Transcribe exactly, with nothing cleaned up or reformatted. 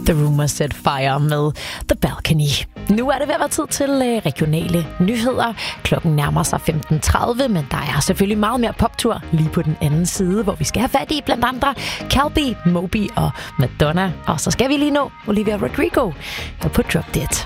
The Rumor Set Fire med The Balcony. Nu er det ved at være tid til øh, regionale nyheder. Klokken nærmer sig femten tredive, men der er selvfølgelig meget mere poptur lige på den anden side, hvor vi skal have fat i blandt andre Calbi, Moby og Madonna. Og så skal vi lige nå Olivia Rodrigo på Drop Dead.